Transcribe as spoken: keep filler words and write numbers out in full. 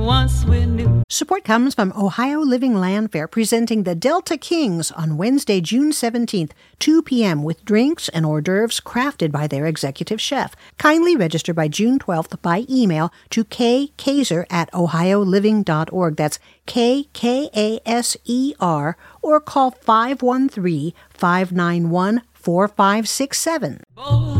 once we knew. Support comes from Ohio Living Land Fair, presenting the Delta Kings on Wednesday, June seventeenth, two p.m. with drinks and hors d'oeuvres crafted by their executive chef. Kindly register by June twelfth by email to kkaser at ohio living dot org. That's K K A S E R, or call five one three, five nine one, four five six seven. Boy.